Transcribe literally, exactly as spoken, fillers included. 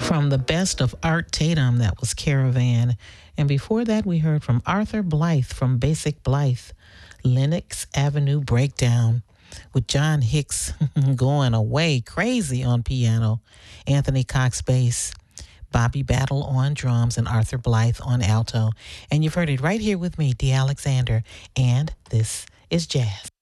From the best of Art Tatum, that was Caravan. And before that, we heard from Arthur Blythe from Basic Blythe, Lenox Avenue Breakdown, with John Hicks going away crazy on piano, Anthony Cox bass, Bobby Battle on drums, and Arthur Blythe on alto. And you've heard it right here with me, Dee Alexander, and this is Jazz.